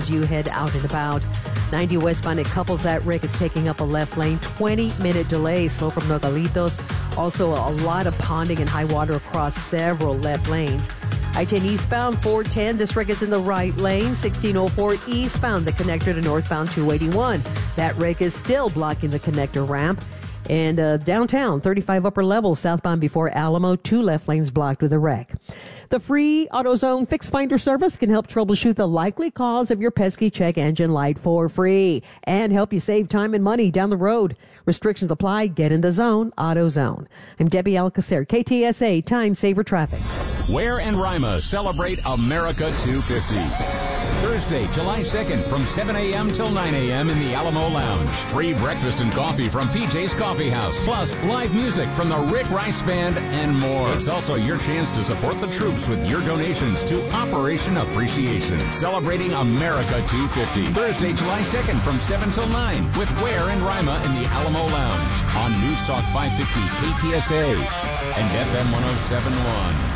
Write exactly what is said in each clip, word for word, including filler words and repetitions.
as you head out and about. ninety westbound at Couples, that wreck is taking up a left lane. twenty-minute delay, slow from Nogalitos. Also, a lot of ponding and high water across several left lanes. I ten eastbound, four ten. This wreck is in the right lane. sixteen oh four eastbound, the connector to northbound two eighty-one. That wreck is still blocking the connector ramp. And uh, downtown, thirty-five upper level, southbound before Alamo, two left lanes blocked with a wreck. The free AutoZone Fix Finder service can help troubleshoot the likely cause of your pesky check engine light for free and help you save time and money down the road. Restrictions apply. Get in the zone. AutoZone. I'm Debbie Alcacer, K T S A Time Saver Traffic. Ware and Rima celebrate America two fifty. Thursday, July second from seven a.m. till nine a.m. in the Alamo Lounge. Free breakfast and coffee from P J's Coffee House. Plus, live music from the Rick Rice Band and more. It's also your chance to support the troops with your donations to Operation Appreciation. Celebrating America two fifty. Thursday, July second from seven till nine with Ware and Rima in the Alamo Lounge. On News Talk five fifty K T S A and F M one oh seven point one.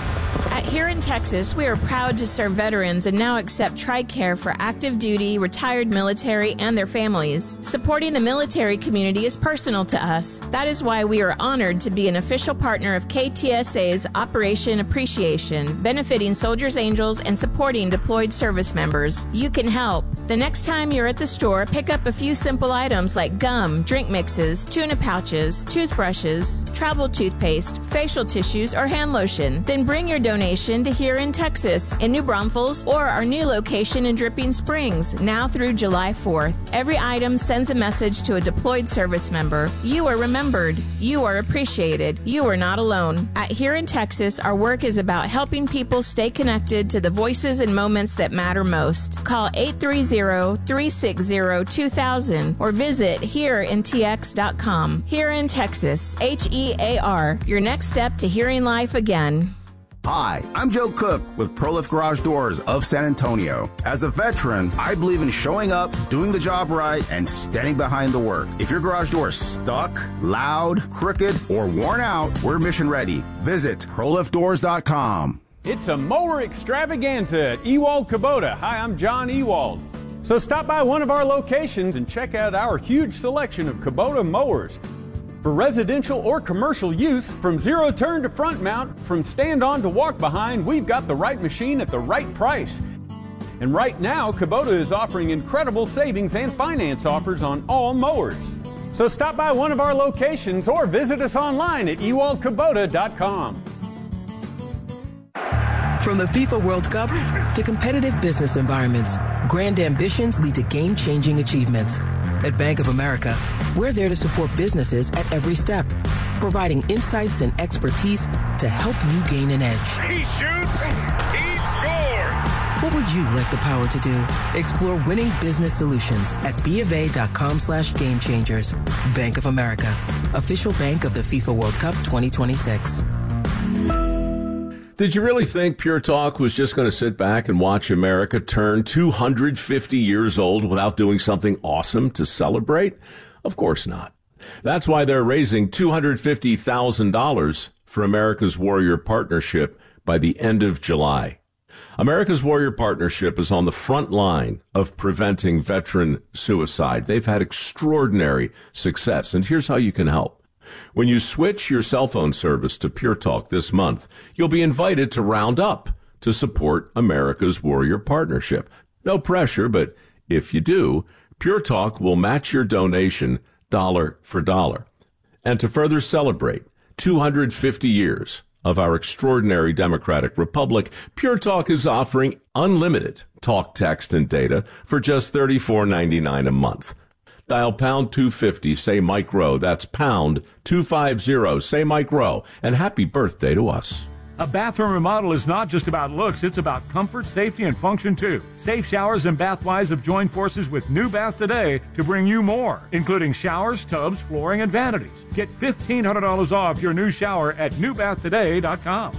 At Here in Texas, we are proud to serve veterans and now accept TRICARE for active duty, retired military, and their families. Supporting the military community is personal to us. That is why we are honored to be an official partner of K T S A's Operation Appreciation, benefiting Soldiers Angels and supporting deployed service members. You can help. The next time you're at the store, pick up a few simple items like gum, drink mixes, tuna pouches, toothbrushes, travel toothpaste, facial tissues, or hand lotion. Then bring your donation to Here in Texas, in New Braunfels, or our new location in Dripping Springs, now through July fourth. Every item sends a message to a deployed service member. You are remembered. You are appreciated. You are not alone. At Here in Texas, our work is about helping people stay connected to the voices and moments that matter most. Call eight three zero, three six zero, two thousand or visit here in T X dot com. Here in Texas, H E A R, your next step to hearing life again. Hi, I'm Joe Cook with ProLift Garage Doors of San Antonio. As a veteran, I believe in showing up, doing the job right, and standing behind the work. If your garage door is stuck, loud, crooked, or worn out, we're mission ready. Visit Pro Lift Doors dot com. It's a mower extravaganza at Ewald Kubota. Hi, I'm John Ewald. So stop by one of our locations and check out our huge selection of Kubota mowers. For residential or commercial use, from zero turn to front mount, from stand on to walk behind, we've got the right machine at the right price. And right now, Kubota is offering incredible savings and finance offers on all mowers. So stop by one of our locations or visit us online at Ewald Kubota dot com. From the FIFA World Cup to competitive business environments, grand ambitions lead to game-changing achievements. At Bank of America, we're there to support businesses at every step, providing insights and expertise to help you gain an edge. He shoots, he scores! What would you like the power to do? Explore winning business solutions at B of A dot com slash game changers. Bank of America, official bank of the FIFA World Cup twenty twenty-six. Did you really think Pure Talk was just going to sit back and watch America turn two hundred fifty years old without doing something awesome to celebrate? Of course not. That's why they're raising two hundred fifty thousand dollars for America's Warrior Partnership by the end of July. America's Warrior Partnership is on the front line of preventing veteran suicide. They've had extraordinary success, and here's how you can help. When you switch your cell phone service to Pure Talk this month, you'll be invited to round up to support America's Warrior Partnership. No pressure, but if you do, Pure Talk will match your donation dollar for dollar. And to further celebrate two hundred fifty years of our extraordinary democratic republic, Pure Talk is offering unlimited talk, text, and data for just thirty-four ninety-nine a month. Dial pound two fifty, say Mike Rowe. That's pound two fifty, say Mike Rowe. And happy birthday to us. A bathroom remodel is not just about looks, it's about comfort, safety, and function too. Safe Showers and Bathwise have joined forces with New Bath Today to bring you more, including showers, tubs, flooring, and vanities. Get fifteen hundred dollars off your new shower at new bath today dot com.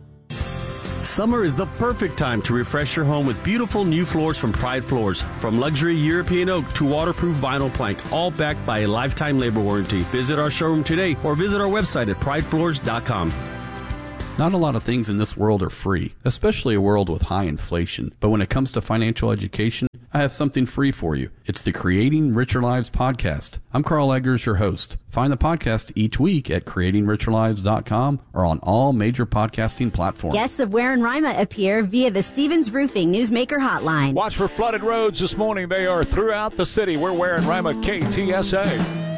Summer is the perfect time to refresh your home with beautiful new floors from Pride Floors. From luxury European oak to waterproof vinyl plank, all backed by a lifetime labor warranty. Visit our showroom today or visit our website at pride floors dot com. Not a lot of things in this world are free, especially a world with high inflation. But when it comes to financial education, I have something free for you. It's the Creating Richer Lives podcast. I'm Carl Eggers, your host. Find the podcast each week at creating richer lives dot com or on all major podcasting platforms. Guests of Ware and Rima appear via the Stevens Roofing Newsmaker hotline. Watch for flooded roads this morning. They are throughout the city. We're Ware and Rima, K T S A.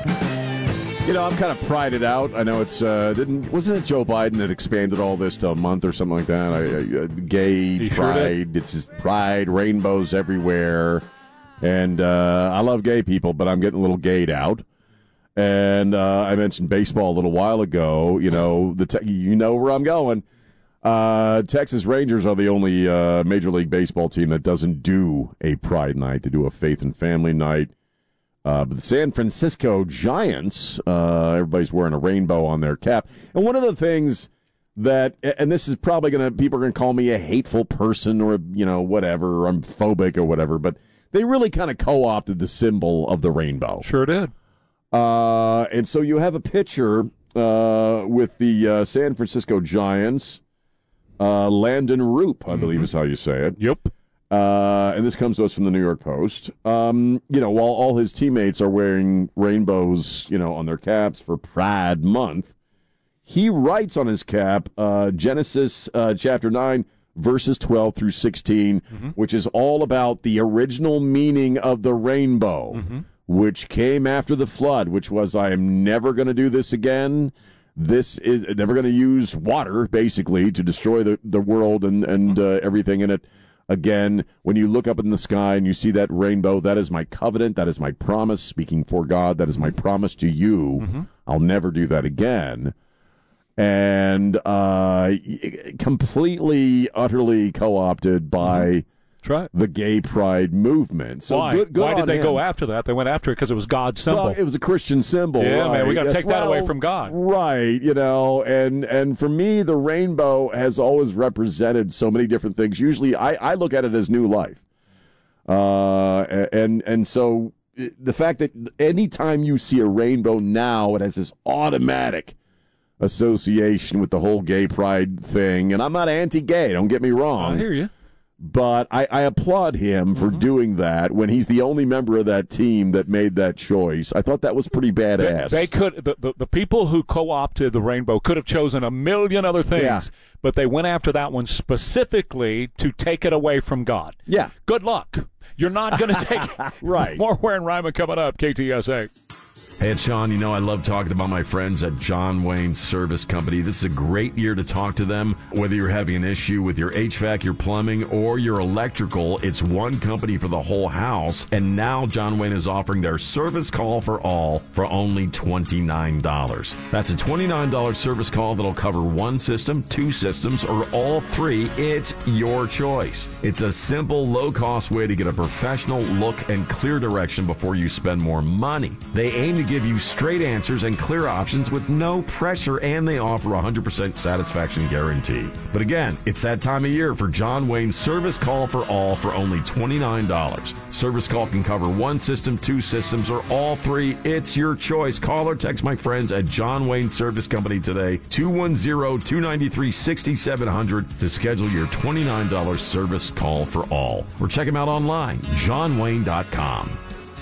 You know, I'm kind of prided out. I know it's, uh, didn't, wasn't it Joe Biden that expanded all this to a month or something like that? I, I, uh, gay He pride, sure it's just pride, rainbows everywhere. And uh, I love gay people, but I'm getting a little gayed out. And uh, I mentioned baseball a little while ago. You know, the te- you know where I'm going. Uh, Texas Rangers are the only uh, Major League Baseball team that doesn't do a pride night. They do a faith and family night. Uh, but the San Francisco Giants, uh, everybody's wearing a rainbow on their cap. And one of the things that, and this is probably going to, people are going to call me a hateful person or, you know, whatever, or I'm phobic or whatever, but they really kind of co-opted the symbol of the rainbow. Sure did. Uh, and so you have a picture uh, with the uh, San Francisco Giants, uh, Landon Roop, I believe mm-hmm. is how you say it. Yep. Uh, and this comes to us from the New York Post. Um, you know, while all his teammates are wearing rainbows, you know, on their caps for Pride Month, he writes on his cap uh, Genesis uh, chapter nine, verses twelve through sixteen, mm-hmm. which is all about the original meaning of the rainbow. Mm-hmm. Which came after the flood, which was, I am never going to do this again. This is never going to use water, basically, to destroy the, the world and, and uh, everything in it again. When you look up in the sky and you see that rainbow, that is my covenant. That is my promise. Speaking for God, that is my promise to you. Mm-hmm. I'll never do that again. And uh, completely, utterly co-opted by... Mm-hmm. Right. The gay pride movement. So Why? Good, good Why did they him. go after that? They went after it because it was God's symbol. Well, it was a Christian symbol. Yeah, right? man, we got to yes, take that well, away from God. Right, you know, and and for me, the rainbow has always represented so many different things. Usually, I, I look at it as new life. Uh, and, and so the fact that anytime you see a rainbow now, it has this automatic association with the whole gay pride thing. And I'm not anti-gay, don't get me wrong. I hear you. But I, I applaud him for mm-hmm. doing that when he's the only member of that team that made that choice. I thought that was pretty badass. They, they could the, the, the people who co-opted the rainbow could have chosen a million other things, yeah. but they went after that one specifically to take it away from God. Yeah. Good luck. You're not going to take it. Right. More Ware and Rima coming up, K T S A. Hey, it's Sean. You know, I love talking about my friends at John Wayne Service Company. This is a great year to talk to them. Whether you're having an issue with your H V A C, your plumbing, or your electrical, it's one company for the whole house. And now John Wayne is offering their service call for all for only twenty-nine dollars. That's a twenty-nine dollars service call that'll cover one system, two systems, or all three. It's your choice. It's a simple, low-cost way to get a professional look and clear direction before you spend more money. They aim to give you straight answers and clear options with no pressure, and they offer a one hundred percent satisfaction guarantee. But again, it's that time of year for John Wayne's Service Call for All for only twenty-nine dollars. Service call can cover one system, two systems, or all three. It's your choice. Call or text my friends at John Wayne Service Company today, two one zero, two nine three, six seven zero zero to schedule your twenty-nine dollars service call for all. Or check them out online, john wayne dot com.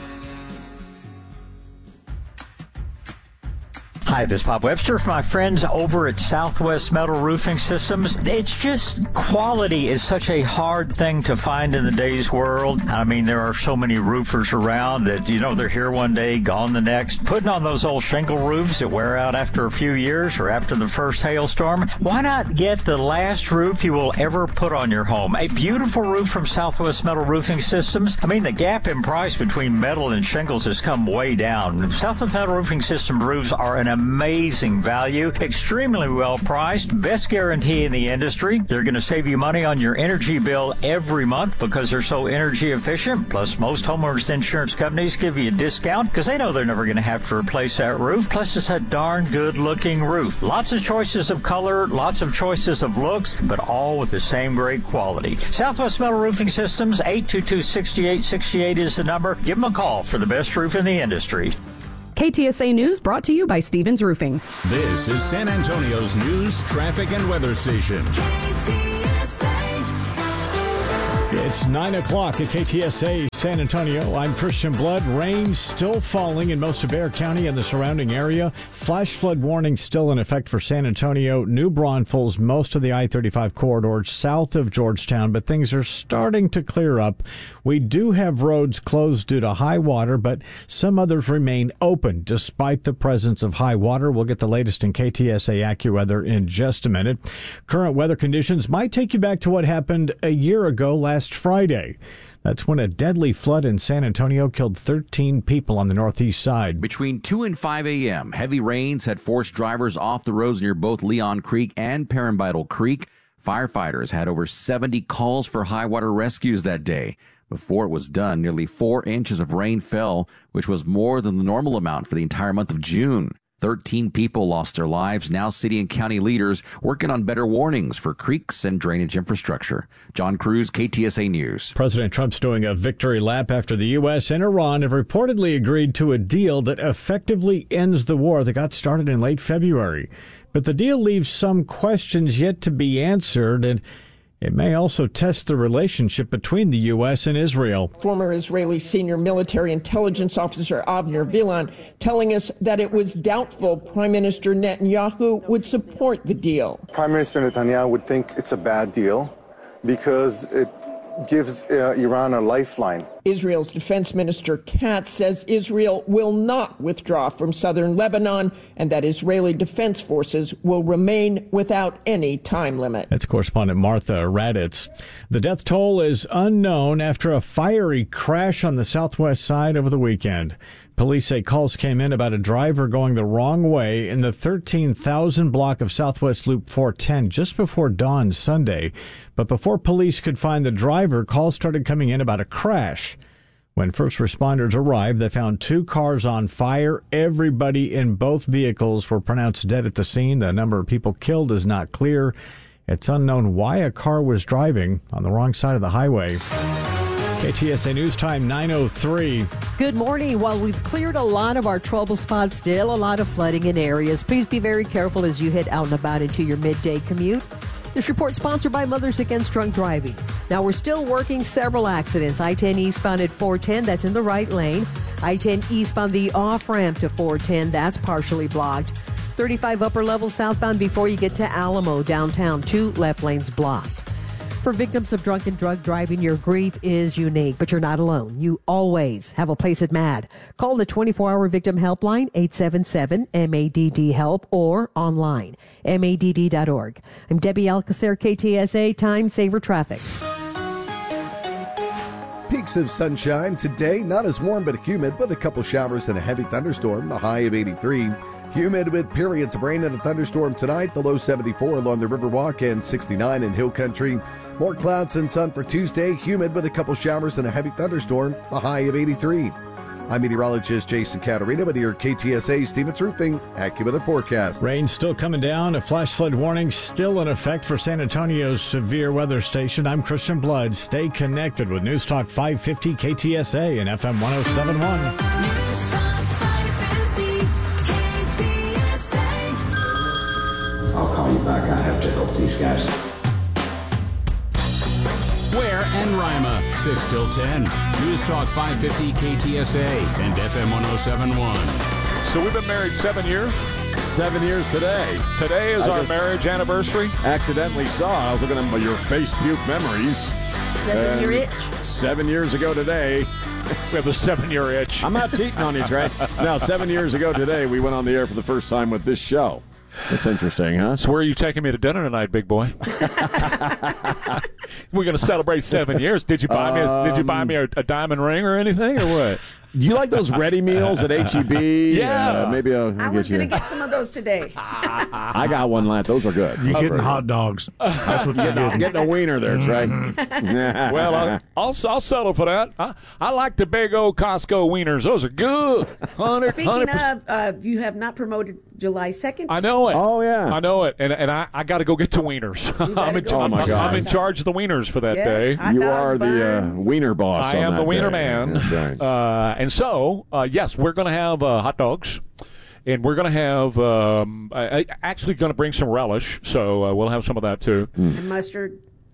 Hi, this is Bob Webster for my friends over at Southwest Metal Roofing Systems. It's just quality is such a hard thing to find in the day's world. I mean, there are so many roofers around that, you know, they're here one day, gone the next. Putting on those old shingle roofs that wear out after a few years or after the first hailstorm. Why not get the last roof you will ever put on your home? A beautiful roof from Southwest Metal Roofing Systems. I mean, the gap in price between metal and shingles has come way down. Southwest Metal Roofing System roofs are an amazing value, extremely well priced, best guarantee in the industry. They're going to save you money on your energy bill every month because they're so energy efficient. Plus, most homeowners insurance companies give you a discount because they know they're never going to have to replace that roof. Plus, it's a darn good looking roof. Lots of choices of color, lots of choices of looks, but all with the same great quality. Southwest Metal Roofing Systems, eight two two, six eight six eight is the number. Give them a call for the best roof in the industry. K T S A News brought to you by Stevens Roofing. This is San Antonio's news, traffic, and weather station. K T S A. It's nine o'clock at K T S A San Antonio. I'm Christian Blood. Rain still falling in most of Bexar County and the surrounding area. Flash flood warning still in effect for San Antonio. New Braunfels, most of the I thirty-five corridor south of Georgetown, but things are starting to clear up. We do have roads closed due to high water, but some others remain open despite the presence of high water. We'll get the latest in K T S A AccuWeather in just a minute. Current weather conditions might take you back to what happened a year ago last Friday. That's when a deadly flood in San Antonio killed thirteen people on the northeast side. Between two and five a.m., heavy rains had forced drivers off the roads near both Leon Creek and Parambital Creek. Firefighters had over seventy calls for high water rescues that day. Before it was done, nearly four inches of rain fell, which was more than the normal amount for the entire month of June. Thirteen people lost their lives. Now city and county leaders working on better warnings for creeks and drainage infrastructure. John Cruz, K T S A News. President Trump's doing a victory lap after the U S and Iran have reportedly agreed to a deal that effectively ends the war that got started in late February. But the deal leaves some questions yet to be answered, and it may also test the relationship between the U S and Israel. Former Israeli senior military intelligence officer Avner Vilan telling us that it was doubtful Prime Minister Netanyahu would support the deal. Prime Minister Netanyahu would think it's a bad deal because it gives uh, Iran a lifeline. Israel's defense minister Katz says Israel will not withdraw from southern Lebanon and that Israeli defense forces will remain without any time limit. That's correspondent Martha Raditz. The death toll is unknown after a fiery crash on the southwest side over the weekend. Police say calls came in about a driver going the wrong way in the thirteen thousand block of Southwest Loop four ten just before dawn Sunday. But before police could find the driver, calls started coming in about a crash. When first responders arrived, they found two cars on fire. Everybody in both vehicles were pronounced dead at the scene. The number of people killed is not clear. It's unknown why a car was driving on the wrong side of the highway. K T S A News Time, nine oh three. Good morning. While we've cleared a lot of our trouble spots, still a lot of flooding in areas. Please be very careful as you head out and about into your midday commute. This report sponsored by Mothers Against Drunk Driving. Now, we're still working several accidents. I ten eastbound at four ten, that's in the right lane. I ten eastbound the off-ramp to four ten, that's partially blocked. thirty-five upper level southbound before you get to Alamo downtown, two left lanes blocked. For victims of drunk and drug driving, your grief is unique, but you're not alone. You always have a place at M A D. Call the twenty-four hour victim helpline, eight seven seven M A D D help, or online, M A D D dot org. I'm Debbie Alcacer, K T S A Time Saver Traffic. Peaks of sunshine today, not as warm but humid, with a couple showers and a heavy thunderstorm, the high of eighty-three. Humid with periods of rain and a thunderstorm tonight, the low seventy-four along the Riverwalk and sixty-nine in Hill Country. More clouds and sun for Tuesday, humid with a couple showers and a heavy thunderstorm, the high of eighty-three. I'm meteorologist Jason Caterina with your K T S A Stevens Roofing AccuWeather forecast. Rain still coming down. A flash flood warning still in effect for San Antonio's severe weather station. I'm Christian Blood. Stay connected with News Talk five fifty K T S A and F M one oh seven point one. News Talk five fifty K T S A. I'll call you back. I have to help these guys. Ware and Rima, six till ten. News Talk five fifty K T S A and F M one oh seven point one. So we've been married seven years? Seven years today. Today is I our marriage anniversary? Accidentally saw. I was looking at your face puke memories. Seven year itch. Seven years ago today. We have a seven-year itch. I'm not cheating on you, Trey. No, seven years ago today, we went on the air for the first time with this show. That's interesting, huh? So where are you taking me to dinner tonight, big boy? We're going to celebrate seven years. Did you buy me a, did you buy me a, a diamond ring or anything, or what? Do you like those ready meals at H E B? Yeah. Uh, maybe I'll, I'll I was get you. going to get some of those today. I got one last. Those are good. You're Those getting are hot good. dogs. That's what you're I'm getting. getting a wiener there, Trey. Well, I'll, I'll I'll settle for that. I, I like the big old Costco wieners. Those are good. one hundred, Speaking one hundred percent. of, uh, you have not promoted July second. I know it. Oh, yeah. I know it. And and I, I got to go get the wieners. I'm, in, go. I'm, Oh, my God. I'm in charge of the wieners for that Yes, day. hot You dogs, are the uh, buns. wiener boss. I on am that the wiener day. man. That's right. Uh, and so, uh, yes, we're going to have uh, hot dogs. And we're going to have, um, I, I actually going to bring some relish. So uh, we'll have some of that, too. And mustard.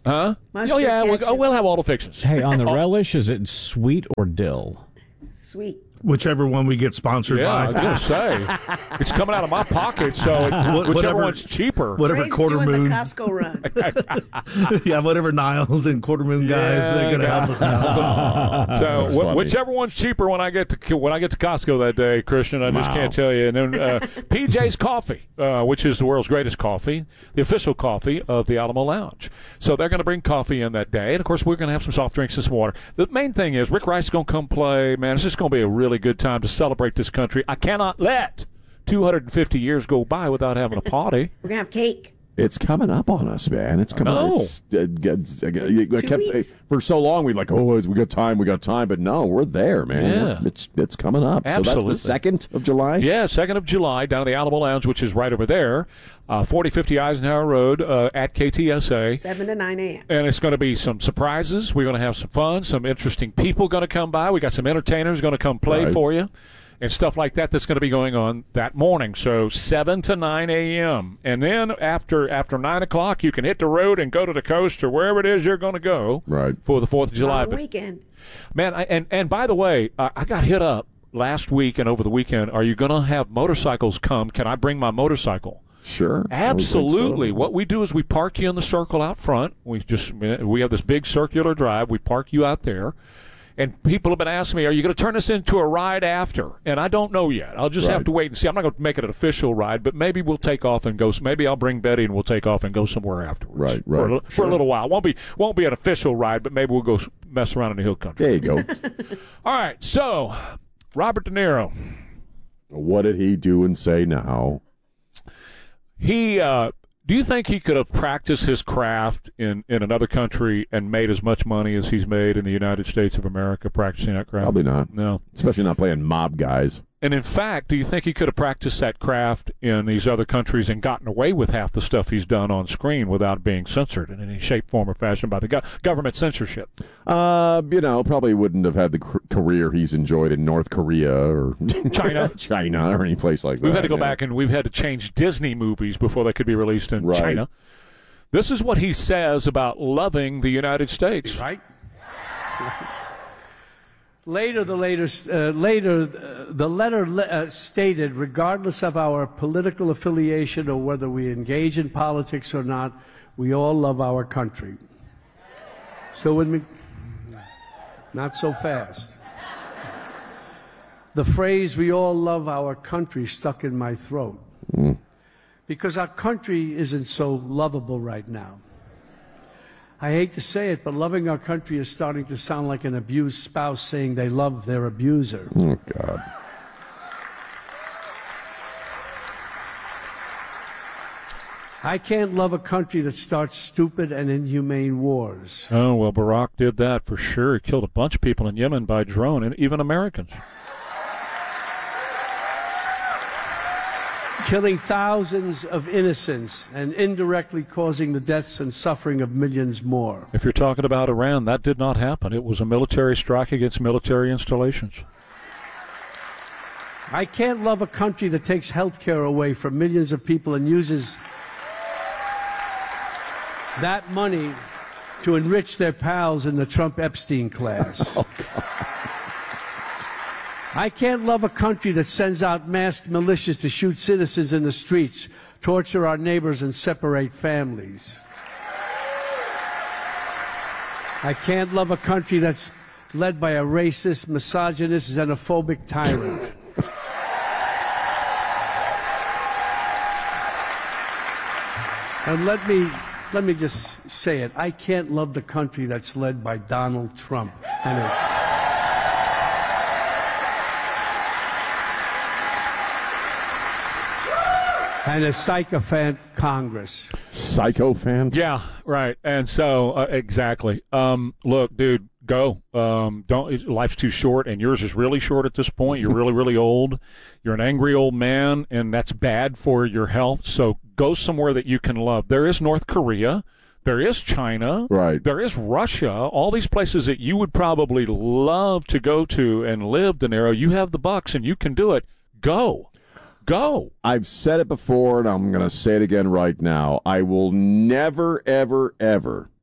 Huh? Mustard, oh, yeah, we'll, ketchup. oh, we'll have all the fixings. Hey, on the Oh. relish, is it sweet or dill? Sweet. Whichever one we get sponsored Yeah, by. I was going to say. It's coming out of my pocket, so it, What- whichever whatever- one's cheaper. Whatever Trey's quarter doing moon. the Costco run. Yeah, whatever Niles and Quarter Moon guys, Yeah, they're going to help us out. So That's wh- funny. whichever one's cheaper when I get to when I get to Costco that day, Christian, I just Wow. can't tell you. And then uh, P J's Coffee, uh, which is the world's greatest coffee, the official coffee of the Alamo Lounge. So they're going to bring coffee in that day, and of course we're going to have some soft drinks and some water. The main thing is Rick Rice is going to come play. Man, it's just going to be a really good time to celebrate this country. I cannot let two hundred fifty years go by without having a party. We're going to have cake. It's coming up on us, man. It's coming know. up. It's, uh, gets- I I kept, weeks. for so long, we like, oh, we got time, we got time. But no, we're there, man. Yeah. We're- It's it's coming up. So Absolutely. that's the second of July? Yeah, second of July down at the Alamo Lounge, which is right over there, uh, forty fifty Eisenhower Road uh, at K T S A. seven to nine a.m. And it's going to be some surprises. We're going to have some fun. Some interesting people going to come by. We got some entertainers going to come play Right. for you and stuff like that that's going to be going on that morning. So seven to nine a.m. And then after after nine o'clock, you can hit the road and go to the coast or wherever it is you're going to go Right. for the fourth of July. Long But, weekend. man, I, and, and by the way, I, I got hit up last week and over the weekend. Are you going to have motorcycles come? Can I bring my motorcycle? Sure. Absolutely. I would think so. What we do is we park you in the circle out front. We just we have this big circular drive. We park you out there. And people have been asking me, are you going to turn this into a ride after? And I don't know yet. I'll just have Right. to wait and see. I'm not going to make it an official ride, but maybe we'll take off and go. Maybe I'll bring Betty and we'll take off and go somewhere afterwards. Right, For a, right. li- for Sure. a little while. Won't be won't be an official ride, but maybe we'll go s- mess around in the hill country. There you go. All right. So, Robert De Niro. What did he do and say now? He, uh, do you think he could have practiced his craft in, in another country and made as much money as he's made in the United States of America practicing that craft? Probably not. No. Especially not playing mob guys. And in fact, do you think he could have practiced that craft in these other countries and gotten away with half the stuff he's done on screen without being censored in any shape, form, or fashion by the go- government censorship? Uh, you know, probably wouldn't have had the c- career he's enjoyed in North Korea or China. China or any place like that. We've had to go yeah. back and we've had to change Disney movies before they could be released in Right. China. This is what he says about loving the United States. Right? Later, the later, uh, later, uh, the letter le- uh, stated, regardless of our political affiliation or whether we engage in politics or not, we all love our country. Still with me? Not so fast. The phrase, we all love our country, stuck in my throat. Mm. Because our country isn't so lovable right now. I hate to say it, but loving our country is starting to sound like an abused spouse saying they love their abuser. Oh, God. I can't love a country that starts stupid and inhumane wars. Oh, well, Barack did that for sure. He killed a bunch of people in Yemen by drone, and even Americans. Killing thousands of innocents and indirectly causing the deaths and suffering of millions more. If you're talking about Iran, that did not happen. It was a military strike against military installations. I can't love a country that takes health care away from millions of people and uses that money to enrich their pals in the Trump Epstein class. Oh, I can't love a country that sends out masked militias to shoot citizens in the streets, torture our neighbors, and separate families. I can't love a country that's led by a racist, misogynist, xenophobic tyrant. And let me let me just say it. I can't love the country that's led by Donald Trump and his and a sycophant Congress. Sycophant? Yeah, right. And so, uh, exactly. Um, look, dude, go. Um, don't. Life's too short, and yours is really short at this point. You're really, really old. You're an angry old man, and that's bad for your health. So go somewhere that you can love. There is North Korea. There is China. Right. There is Russia. All these places that you would probably love to go to and live, De Niro. You have the bucks, and you can do it. Go. Go. I've said it before, and I'm going to say it again right now. I will never, ever, ever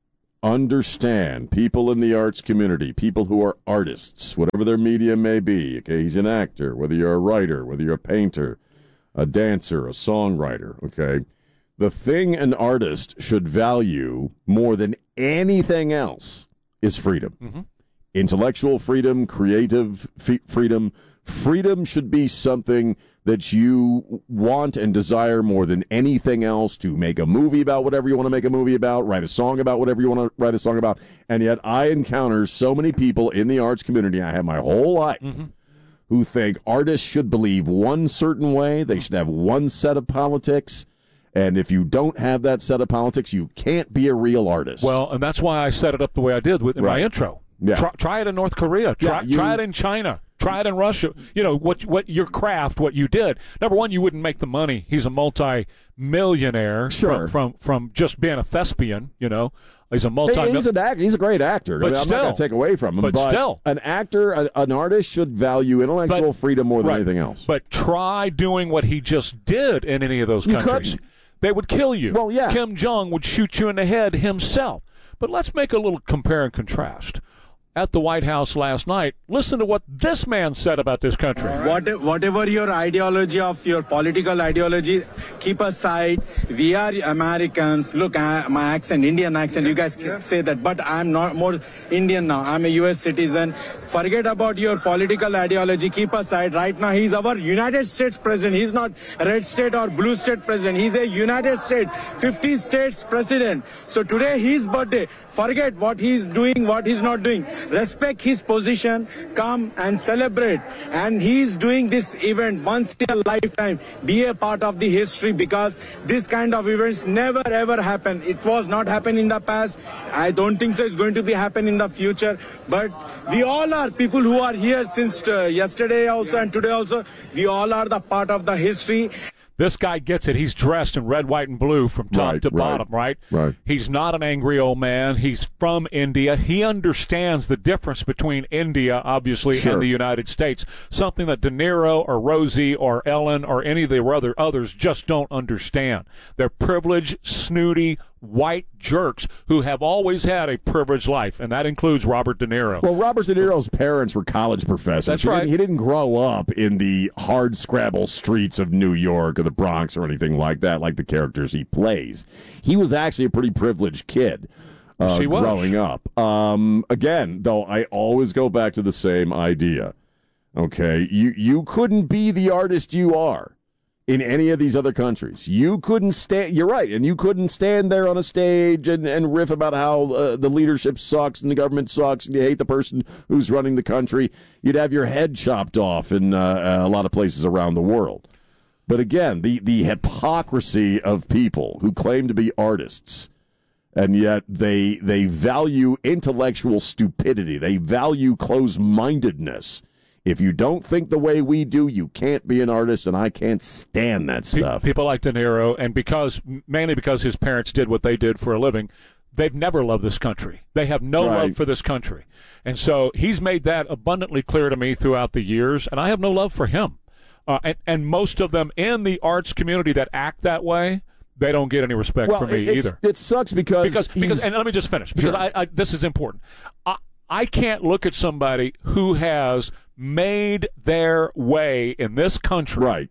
understand people in the arts community, people who are artists, whatever their medium may be. Okay, he's an actor, whether you're a writer, whether you're a painter, a dancer, a songwriter. Okay, the thing an artist should value more than anything else is freedom. Mm-hmm. Intellectual freedom, creative f- freedom. Freedom should be something that you want and desire more than anything else, to make a movie about whatever you want to make a movie about, write a song about whatever you want to write a song about. And yet I encounter so many people in the arts community, I have my whole life, Mm-hmm. who think artists should believe one certain way, they should have one set of politics, and if you don't have that set of politics, you can't be a real artist. Well, and that's why I set it up the way I did with in Right. my intro. Yeah. Try, try it in North Korea. Try, Yeah, you- try it in China. Try it in Russia. You know what? What your craft? What you did? Number one, you wouldn't make the money. He's a multi-millionaire Sure. from, from from just being a thespian. You know, he's a multi. Hey, he's an act, he's a great actor. But I mean, I'm still- not going to take away from him. but still. an actor, a, an artist should value intellectual But- freedom more than right. anything else. But try doing what he just did in any of those You countries. couldn't. They would kill you. Well, yeah. Kim Jong would shoot you in the head himself. But let's make a little compare and contrast. At the White House last night, listen to what this man said about this country. What, whatever your ideology of your political ideology, keep aside. We are Americans. Look, I, my accent, Indian accent, you guys can say that, but I'm not more Indian now. I'm a U S citizen. Forget about your political ideology. Keep aside. Right now, he's our United States president. He's not red state or blue state president. He's a United States, fifty states president. So today, his birthday. Forget what he's doing, what he's not doing. Respect his position, come and celebrate. And he's doing this event once in a lifetime. Be a part of the history, because this kind of events never ever happen. It was not happen in the past. I don't think so it's going to be happen in the future. But we all are people who are here since uh, yesterday also and today also. We all are the part of the history. This guy gets it. He's dressed in red, white, and blue from top Right, to right, bottom, right? right. He's not an angry old man. He's from India. He understands the difference between India, obviously, Sure. and the United States, something that De Niro or Rosie or Ellen or any of the other others just don't understand. They're privileged, snooty, white jerks who have always had a privileged life, and that includes Robert De Niro. Well, Robert De Niro's parents were college professors. That's he right. Didn't, he didn't grow up in the hard scrabble streets of New York or the Bronx or anything like that, like the characters he plays. He was actually a pretty privileged kid uh, Yes, he was. growing up. Um, again, though, I always go back to the same idea. Okay, you you couldn't be the artist you are in any of these other countries. You couldn't stand, you're right, and you couldn't stand there on a stage and, and riff about how uh, the leadership sucks and the government sucks and you hate the person who's running the country. You'd have your head chopped off in uh, a lot of places around the world. But again, the, the hypocrisy of people who claim to be artists, and yet they they value intellectual stupidity. They value closed-mindedness. If you don't think the way we do, you can't be an artist, and I can't stand that Pe- stuff. People like De Niro, and because mainly because his parents did what they did for a living, they've never loved this country. They have no Right. love for this country. And so he's made that abundantly clear to me throughout the years, and I have no love for him. Uh, and, and most of them in the arts community that act that way, they don't get any respect Well, from me it, it's- either. it sucks because Because, because, he's- and let me just finish, because Sure. I, I, this is important. I, I can't look at somebody who has made their way in this country, right,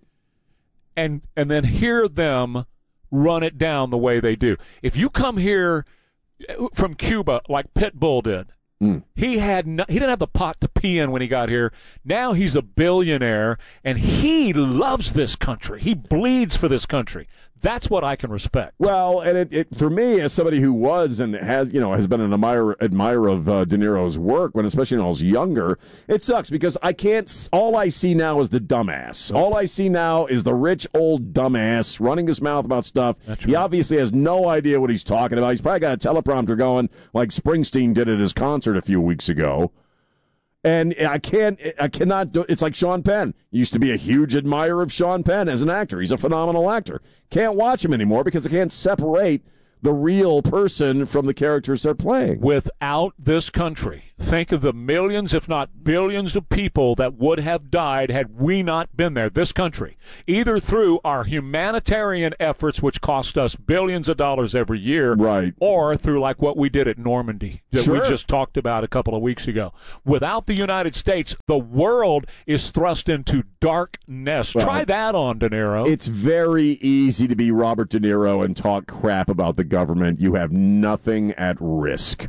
and and then hear them run it down the way they do. If you come here from Cuba like Pitbull did, Mm. he had no, he didn't have the pot to pee in when he got here. Now he's a billionaire, and he loves this country. He bleeds for this country. That's what I can respect. Well, and it, it for me, as somebody who was and has, you know, has been an admirer, admirer of uh, De Niro's work, when especially when I was younger, it sucks because I can't. s- All I see now is the dumbass. All I see now is the rich old dumbass running his mouth about stuff. He obviously has no idea what he's talking about. He's probably got a teleprompter going like Springsteen did at his concert a few weeks ago. And I can't, I cannot do. It's like Sean Penn. Used to be a huge admirer of Sean Penn as an actor. He's a phenomenal actor. Can't watch him anymore because I can't separate the real person from the characters they're playing. Without this country, think of the millions, if not billions, of people that would have died had we not been there. This country, either through our humanitarian efforts, which cost us billions of dollars every year, right, or through like what we did at Normandy that Sure. we just talked about a couple of weeks ago. Without the United States, the world is thrust into darkness. Well, Try that on, De Niro. It's very easy to be Robert De Niro and talk crap about the government. You have nothing at risk.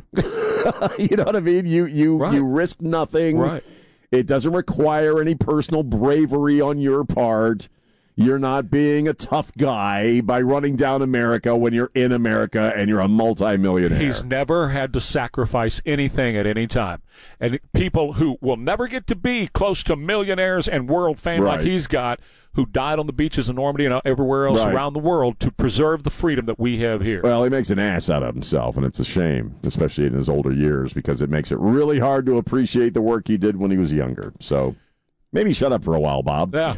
You know what I mean? You you Right. you risk nothing. Right. It doesn't require any personal bravery on your part. You're not being a tough guy by running down America when you're in America and you're a multimillionaire. He's never had to sacrifice anything at any time. And people who will never get to be close to millionaires and world fame like Right. he's got, who died on the beaches of Normandy and everywhere else Right. around the world to preserve the freedom that we have here. Well, he makes an ass out of himself, and it's a shame, especially in his older years, because it makes it really hard to appreciate the work he did when he was younger. So maybe shut up for a while, Bob. Yeah.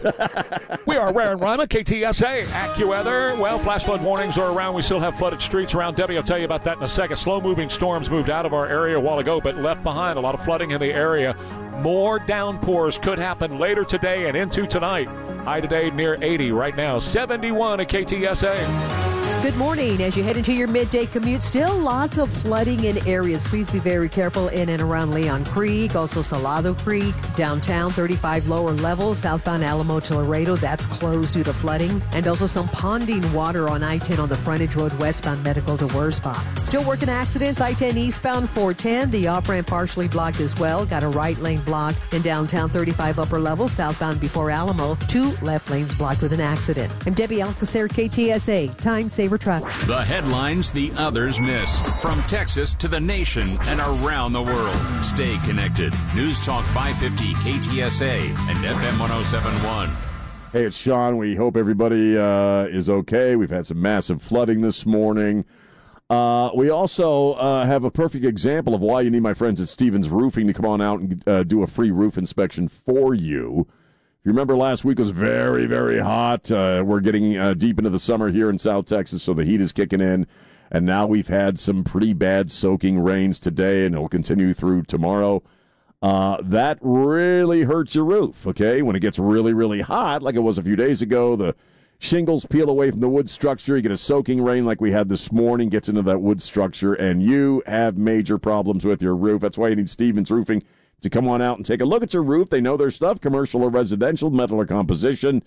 We are Rare and Ryman, K T S A, AccuWeather. Well, flash flood warnings are around. We still have flooded streets around. Debbie will tell you about that in a second. Slow-moving storms moved out of our area a while ago, but left behind a lot of flooding in the area. More downpours could happen later today and into tonight. High today near eighty. Right now, seventy-one at K T S A. Good morning. As you head into your midday commute, still lots of flooding in areas. Please be very careful in and around Leon Creek, also Salado Creek, downtown, thirty-five lower level, southbound Alamo to Laredo. That's closed due to flooding. And also some ponding water on I ten on the frontage road westbound Medical to Wurzbach. Still working accidents. I ten eastbound four ten. The off-ramp partially blocked as well. Got a right lane blocked in downtown, thirty-five upper level, southbound before Alamo. Two left lanes blocked with an accident. I'm Debbie Alcacer, K T S A. Time Saver Traffic. The headlines the others miss. From Texas to the nation and around the world. Stay connected. News Talk five fifty K T S A and F M one oh seven point one. Hey, it's Sean. We hope everybody uh, is okay. We've had some massive flooding this morning. Uh, we also uh, have a perfect example of why you need my friends at Stevens Roofing to come on out and uh, do a free roof inspection for you. If you remember, last week was very, very hot. Uh, we're getting uh, deep into the summer here in South Texas, so the heat is kicking in. And now we've had some pretty bad soaking rains today, and it'll continue through tomorrow. Uh, that really hurts your roof, okay? When it gets really, really hot, like it was a few days ago, the shingles peel away from the wood structure. You get a soaking rain like we had this morning, gets into that wood structure, and you have major problems with your roof. That's why you need Stevens Roofing to come on out and take a look at your roof. They know their stuff, commercial or residential, metal or composition,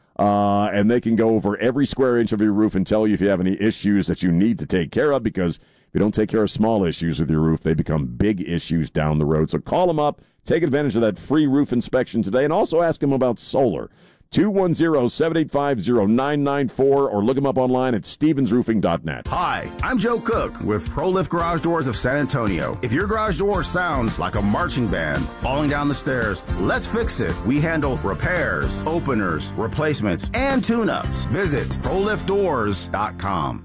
uh, and they can go over every square inch of your roof and tell you if you have any issues that you need to take care of, because if you don't take care of small issues with your roof, they become big issues down the road. So call them up, take advantage of that free roof inspection today, and also ask them about solar. two one zero, seven eight five, zero nine nine four, or look them up online at stevens roofing dot net. Hi, I'm Joe Cook with ProLift Garage Doors of San Antonio. If your garage door sounds like a marching band falling down the stairs, let's fix it. We handle repairs, openers, replacements, and tune-ups. Visit pro lift doors dot com.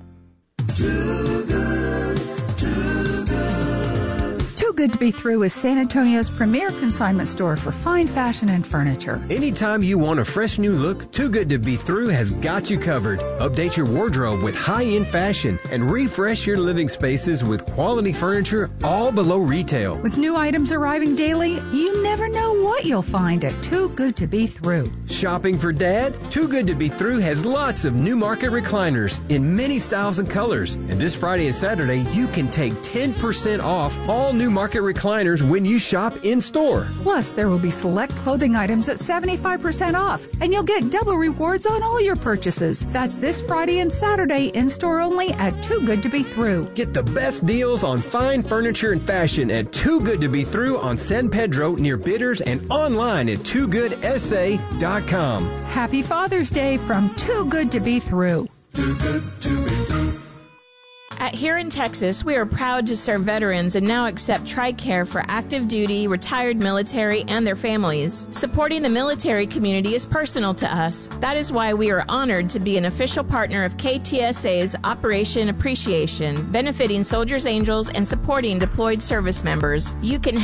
Too good, too good. Too Good to Be Through is San Antonio's premier consignment store for fine fashion and furniture. Anytime you want a fresh new look, Too Good to Be Through has got you covered. Update your wardrobe with high-end fashion and refresh your living spaces with quality furniture all below retail. With new items arriving daily, you never know what you'll find at Too Good to Be Through. Shopping for Dad? Too Good to Be Through has lots of new market recliners in many styles and colors. And this Friday and Saturday, you can take ten percent off all new market recliners when you shop in-store. Plus, there will be select clothing items at seventy-five percent off, and you'll get double rewards on all your purchases. That's this Friday and Saturday in-store only at Too Good to Be Through. Get the best deals on fine furniture and fashion at Too Good to Be Through on San Pedro near Bitters and online at too good s a dot com. Happy Father's Day from Too Good to Be Through. Too Good to Be Through. At Here in Texas, we are proud to serve veterans and now accept TRICARE for active duty, retired military, and their families. Supporting the military community is personal to us. That is why we are honored to be an official partner of K T S A's Operation Appreciation, benefiting Soldiers Angels and supporting deployed service members. You can help.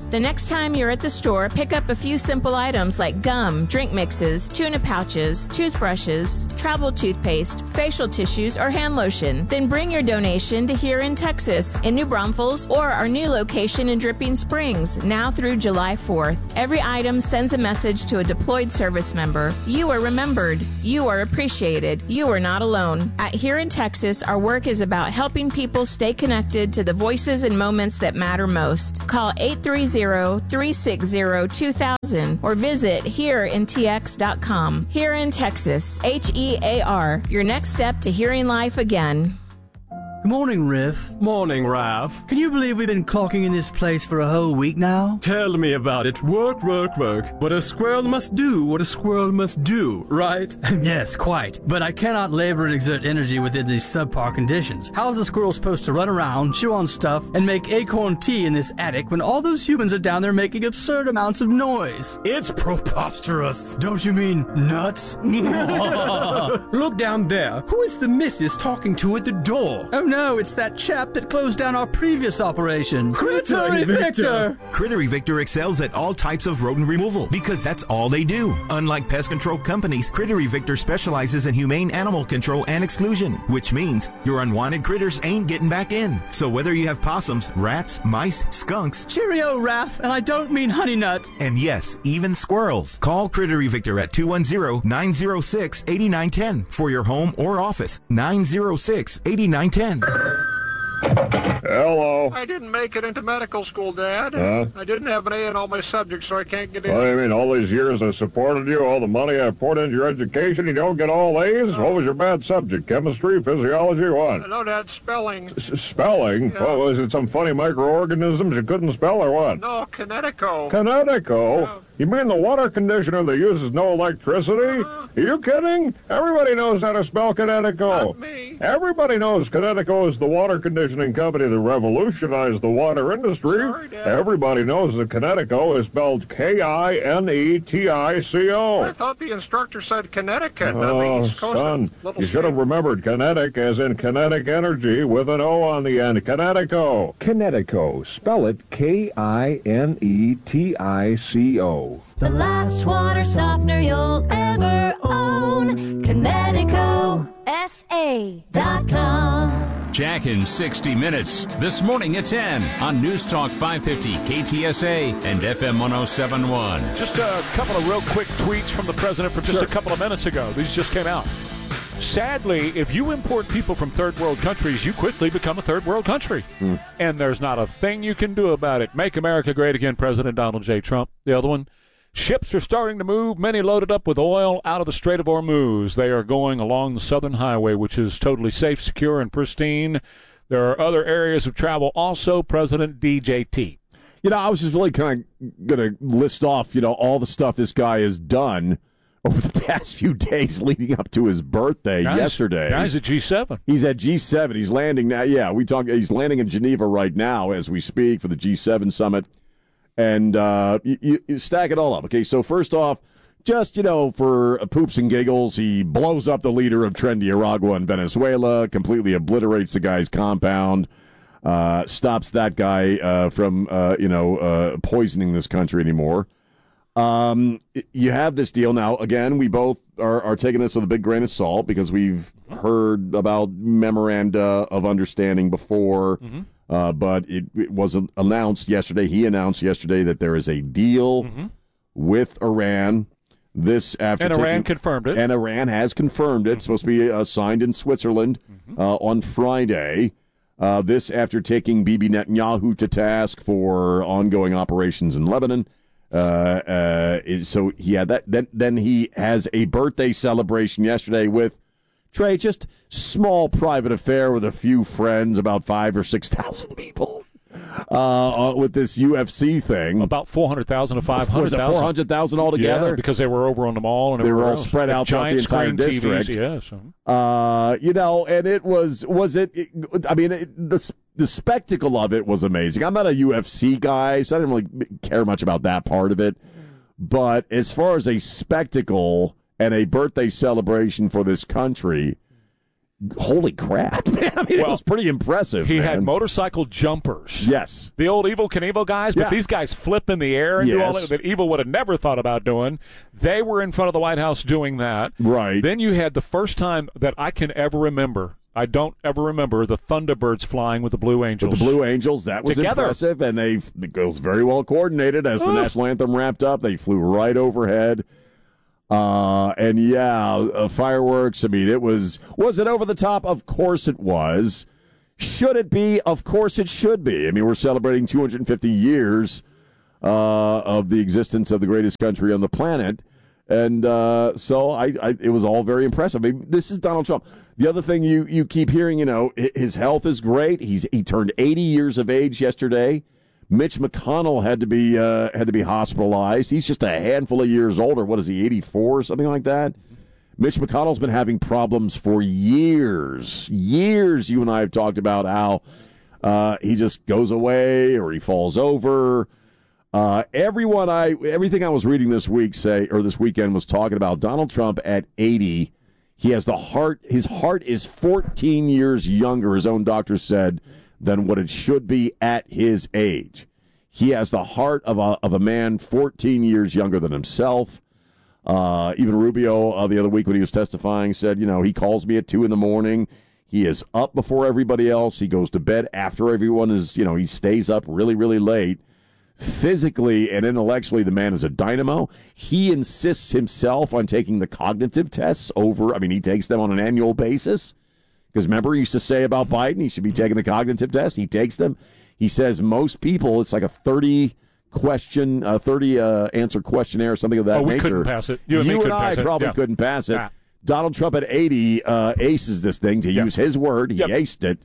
The next time you're at the store, pick up a few simple items like gum, drink mixes, tuna pouches, toothbrushes, travel toothpaste, facial tissues, or hand lotion. Then bring your donation to Here in Texas, in New Braunfels, or our new location in Dripping Springs, now through July fourth. Every item sends a message to a deployed service member. You are remembered. You are appreciated. You are not alone. At Here in Texas, our work is about helping people stay connected to the voices and moments that matter most. Call eight three zero, three six zero, two thousand or visit here in t x dot com. Here in Texas, H E A R, your next step to hearing life again. Good morning, Riff. Morning, Ralph. Can you believe we've been clocking in this place for a whole week now? Tell me about it. Work, work, work. But a squirrel must do what a squirrel must do, right? Yes, quite. But I cannot labor and exert energy within these subpar conditions. How is a squirrel supposed to run around, chew on stuff, and make acorn tea in this attic when all those humans are down there making absurd amounts of noise? It's preposterous. Don't you mean nuts? Look down there. Who is the missus talking to at the door? Oh no, it's that chap that closed down our previous operation. Critter Evictor! Critter Evictor excels at all types of rodent removal because that's all they do. Unlike pest control companies, Critter Evictor specializes in humane animal control and exclusion, which means your unwanted critters ain't getting back in. So whether you have possums, rats, mice, skunks, Cheerio, Raph, and I don't mean honey nut. and yes, even squirrels, call Critter Evictor at two one zero, nine zero six, eight nine one zero for your home or office. nine zero six, eight nine one zero. Hello. I didn't make it into medical school, Dad. Huh? I didn't have an A in all my subjects, so I can't get in. What do you mean, all these years I supported you, all the money I poured into your education, you don't get all A's? What was your bad subject? Chemistry, physiology, what? No, Dad, spelling. S- spelling? Yeah. What, was it some funny microorganisms you couldn't spell or what? No, Connecticut. Connecticut? You mean the water conditioner that uses no electricity? Are you kidding? Everybody knows how to spell Connecticut. Not me. Everybody knows Connecticut is the water conditioning company that revolutionized the water industry. Sorry, Dad. Everybody knows that Connecticut is spelled K I N E T I C O. I thought the instructor said Connecticut. That Oh, means Coast son, Little you should have remembered kinetic as in kinetic energy with an O on the end. Connecticut. Connecticut. Spell it K I N E T I C O. The last water softener you'll ever own. Connecticut S A dot com. Jack in sixty minutes. This morning at ten on News Talk five fifty K T S A and F M one oh seven point one. Just a couple of real quick tweets from the president from just Sure. a couple of minutes ago. These just came out. Sadly, if you import people from third world countries, you quickly become a third world country. And there's not a thing you can do about it. Make America great again, President Donald J. Trump. The other one, ships are starting to move, many loaded up with oil out of the Strait of Hormuz. They are going along the Southern Highway, which is totally safe, secure, and pristine. There are other areas of travel also, President D J T. You know, I was just really kind of going to list off, you know, all the stuff this guy has done over the past few days leading up to his birthday Guys, yesterday. Guys at G seven. He's at G seven. He's landing now. Yeah, we talk. He's landing in Geneva right now as we speak for the G seven summit. And uh, you, you stack it all up. Okay, so first off, just, you know, for poops and giggles, he blows up the leader of Tren de Aragua in Venezuela, completely obliterates the guy's compound, uh, stops that guy uh, from, uh, you know, uh, poisoning this country anymore. Um, you have this deal now. Again, we both are, are taking this with a big grain of salt because we've heard about memoranda of understanding before. Mm-hmm. Uh, but it, it was announced yesterday. He announced yesterday that there is a deal Mm-hmm. with Iran. This after And taking, Iran confirmed it. and Iran has confirmed it. It's supposed to be uh, signed in Switzerland Mm-hmm. uh, on Friday. Uh, this after taking Bibi Netanyahu to task for ongoing operations in Lebanon. Uh, uh, is, so he had that. Then, then he has a birthday celebration yesterday with Trey. Just small private affair with a few friends, about five or six thousand people. Uh, with this U F C thing, about four hundred thousand to five hundred thousand. Four hundred thousand altogether, Yeah, because they were over on the mall and they were all everywhere spread else. out throughout the Giant entire screen T Vs, district. yes. Uh, you know, and it was was it? it I mean, it, the the spectacle of it was amazing. I'm not a U F C guy, so I didn't really care much about that part of it. But as far as a spectacle and a birthday celebration for this country, holy crap, man. I mean, Well, it was pretty impressive. He man. had motorcycle jumpers. Yes. The old Evel Knievel guys, but Yeah. these guys flip in the air and do all Yes. that, that Evel would have never thought about doing. They were in front of the White House doing that. Right. Then you had the first time that I can ever remember, I don't ever remember, the Thunderbirds flying with the Blue Angels. With the Blue Angels, that was Together. impressive, and they it was very well coordinated as the Oh. national anthem wrapped up. They flew right overhead. Uh, and yeah, uh, fireworks. I mean, it was, was it over the top? Of course it was. Should it be? Of course it should be. I mean, we're celebrating two hundred fifty years uh, of the existence of the greatest country on the planet. And uh, so I, I, it was all very impressive. I mean, this is Donald Trump. The other thing you, you keep hearing, you know, his health is great. He's he turned eighty years of age yesterday. Mitch McConnell had to be uh, had to be hospitalized. He's just a handful of years older. What is he, eighty-four or something like that? Mitch McConnell's been having problems for years. Years. You and I have talked about how uh, he just goes away or he falls over. Uh, everyone I everything I was reading this week say or this weekend was talking about Donald Trump at eighty. He has the heart. His heart is fourteen years younger. His own doctor said than what it should be at his age. He has the heart of a of a man fourteen years younger than himself. Uh, even Rubio uh, the other week when he was testifying said, you know, he calls me at two in the morning. He is up before everybody else. He goes to bed after everyone is, you know, he stays up really, really late. Physically and intellectually, the man is a dynamo. He insists himself on taking the cognitive tests over, I mean, he takes them on an annual basis. Because remember, he used to say about Biden, he should be taking the cognitive test. He takes them. He says most people, it's like a thirty question, uh, thirty uh, answer questionnaire, something of that Oh, we nature. couldn't pass it. You and me and couldn't I pass it. probably Yeah. couldn't pass it. Nah. Donald Trump at eighty uh, aces this thing, to Yep. use his word. He Yep. aced it.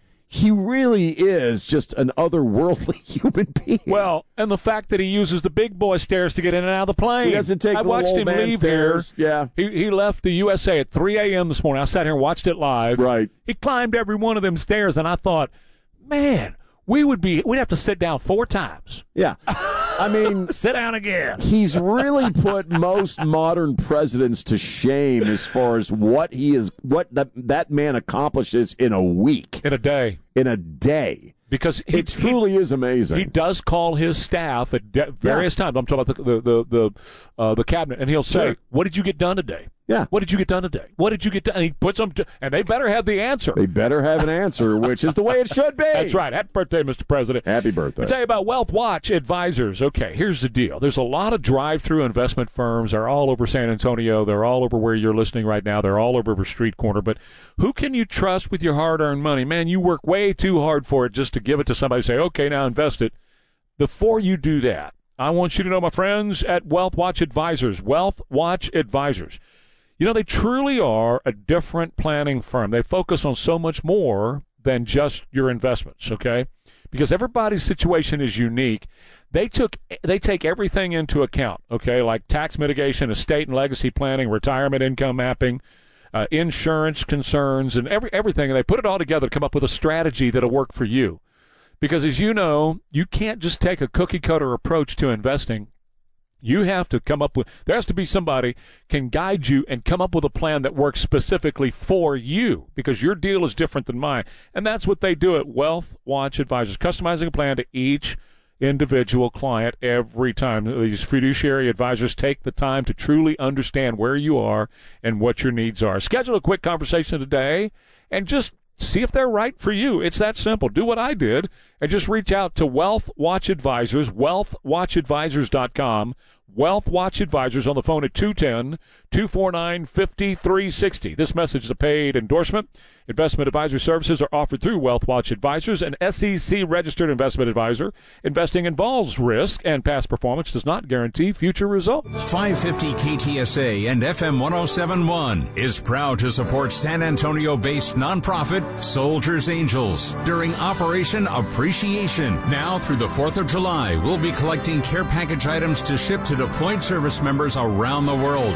He really is just an otherworldly human being. Well, and the fact that he uses the big boy stairs to get in and out of the plane. He doesn't take I the watched little him old man leave stairs. here. Yeah. He he left the U S A at three a.m. this morning. I sat here and watched it live. Right. He climbed every one of them stairs, and I thought, man, we would be we'd have to sit down four times. Yeah. I mean, sit down again. He's really put most modern presidents to shame as far as what he is, what that, that man accomplishes in a week. In a day. In a day. Because he, it truly he, is amazing. He does call his staff at de- various yeah. times. I'm talking about the the the the, uh, the cabinet, and he'll say, sure. "What did you get done today? Yeah. What did you get done today? What did you get done?" And he puts them, to, and they better have the answer. They better have an answer, which is the way it should be. That's right. Happy birthday, Mister President. Happy birthday. I'll tell you about Wealth Watch Advisors. Okay, here's the deal. There's a lot of drive-through investment firms. They're all over San Antonio. They're all over where you're listening right now. They're all over Street Corner. But who can you trust with your hard-earned money? Man, you work way too hard for it just to give it to somebody and say, okay, now invest it. Before you do that, I want you to know my friends at Wealth Watch Advisors. Wealth Watch Advisors. You know, they truly are a different planning firm. They focus on so much more than just your investments, okay? Because everybody's situation is unique. They took they take everything into account, okay, like tax mitigation, estate and legacy planning, retirement income mapping, uh, insurance concerns, and every everything. And they put it all together to come up with a strategy that'll work for you. Because as you know, you can't just take a cookie-cutter approach to investing. You have to come up with, there has to be somebody can guide you and come up with a plan that works specifically for you because your deal is different than mine. And that's what they do at Wealth Watch Advisors, customizing a plan to each individual client every time. These fiduciary advisors take the time to truly understand where you are and what your needs are. Schedule a quick conversation today and just see if they're right for you. It's that simple. Do what I did and just reach out to Wealth Watch Advisors, wealth watch advisors dot com. Wealth Watch Advisors on the phone at two one zero, two four nine, five three six zero. This message is a paid endorsement. Investment advisory services are offered through Wealth Watch Advisors, an S E C-registered investment advisor. Investing involves risk, and past performance does not guarantee future results. five fifty K T S A and F M one oh seven point one is proud to support San Antonio-based nonprofit Soldiers Angels during Operation Appreciation. Now through the fourth of July, we'll be collecting care package items to ship to deployed service members around the world.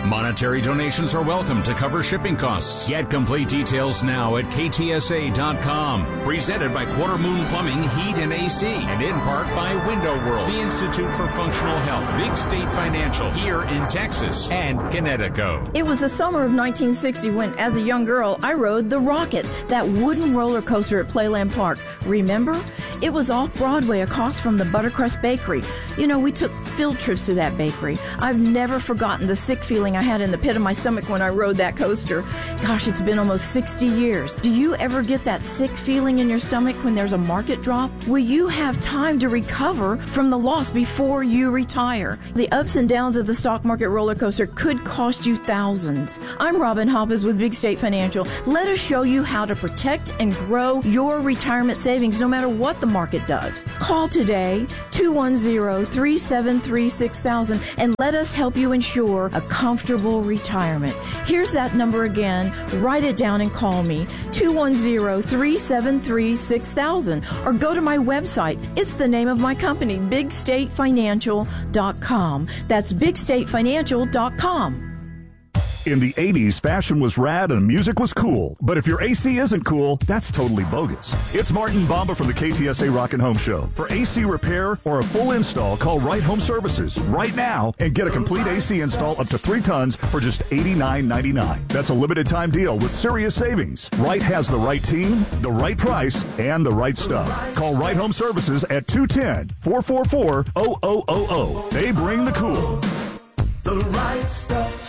Monetary donations are welcome to cover shipping costs. Get complete details now at K T S A dot com. Presented by Quarter Moon Plumbing, Heat and A C. And in part by Window World, the Institute for Functional Health, Big State Financial, here in Texas, and Connecticut. It was the summer of nineteen sixty when, as a young girl, I rode the Rocket, that wooden roller coaster at Playland Park. Remember? It was off-Broadway across from the Buttercrust Bakery. You know, we took field trips to that bakery. I've never forgotten the sick feeling I had in the pit of my stomach when I rode that coaster. Gosh, it's been almost sixty years. Do you ever get that sick feeling in your stomach when there's a market drop? Will you have time to recover from the loss before you retire? The ups and downs of the stock market roller coaster could cost you thousands. I'm Robin Hoppes with Big State Financial. Let us show you how to protect and grow your retirement savings no matter what the market does. Call today, two one zero, three seven three, six thousand, and let us help you ensure a comfortable retirement. Here's that number again. Write it down and call me, two one zero, three seven three, six thousand, or go to my website. It's the name of my company, big state financial dot com. That's big state financial dot com. In the eighties, fashion was rad and music was cool. But if your A C isn't cool, that's totally bogus. It's Martin Bamba from the K T S A Rockin' Home Show. For A C repair or a full install, call Right Home Services right now and get a complete A C install up to three tons for just eighty-nine ninety-nine. That's a limited time deal with serious savings. Wright has the right team, the right price, and the right stuff. Call Right Home Services at two one zero, four four four, zero zero zero zero. They bring the cool. The right stuff.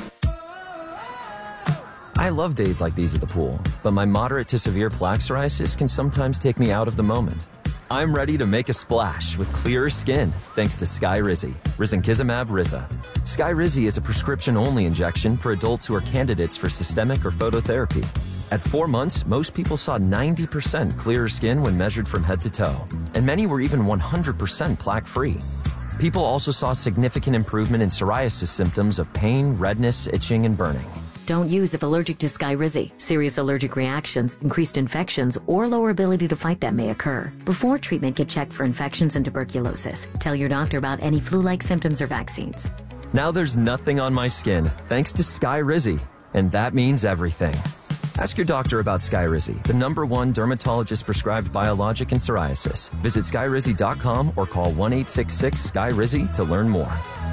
I love days like these at the pool, but my moderate to severe plaque psoriasis can sometimes take me out of the moment. I'm ready to make a splash with clearer skin thanks to Skyrizi, risankizumab Riza. Skyrizi is a prescription-only injection for adults who are candidates for systemic or phototherapy. At four months, most people saw ninety percent clearer skin when measured from head to toe, and many were even one hundred percent plaque-free. People also saw significant improvement in psoriasis symptoms of pain, redness, itching, and burning. Don't use if allergic to Skyrizi. Serious allergic reactions, increased infections, or lower ability to fight them may occur. Before treatment, get checked for infections and tuberculosis. Tell your doctor about any flu-like symptoms or vaccines. Now there's nothing on my skin thanks to Skyrizi, and that means everything. Ask your doctor about Skyrizi, the number one dermatologist-prescribed biologic in psoriasis. Visit skyrizi dot com or call one eight six six, S K Y R I Z I to learn more.